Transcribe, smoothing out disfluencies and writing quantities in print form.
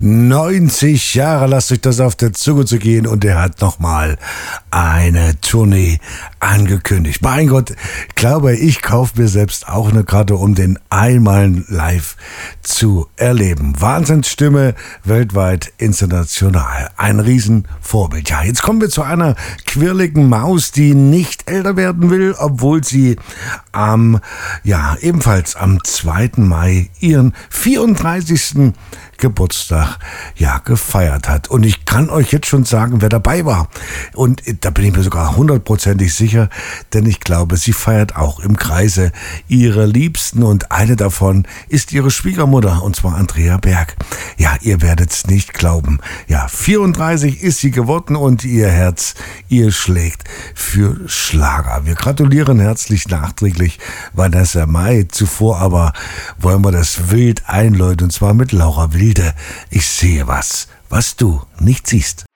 90 Jahre, lasst euch das auf der Zunge zu gehen, und er hat nochmal eine Tournee angekündigt. Mein Gott, glaube ich, kaufe mir selbst auch eine Karte, um den einmal live zu erleben. Wahnsinnsstimme, weltweit, international. Ein Riesenvorbild. Ja, jetzt kommen wir zu einer quirligen Maus, die nicht älter werden will, obwohl sie ebenfalls am 2. Mai ihren 34. Geburtstag gefeiert hat. Und ich kann euch jetzt schon sagen, wer dabei war. Und da bin ich mir sogar 100% sicher, denn ich glaube, sie feiert auch im Kreise ihrer Liebsten, und eine davon ist ihre Schwiegermutter, und zwar Andrea Berg. Ja, ihr werdet's nicht glauben. Ja, 34 ist sie geworden, und ihr Herz, ihr schlägt für Schlager. Wir gratulieren herzlich nachträglich Vanessa Mai. Zuvor aber wollen wir das wild einläuten, und zwar mit Laura Wilde. Ich sehe was du nicht siehst.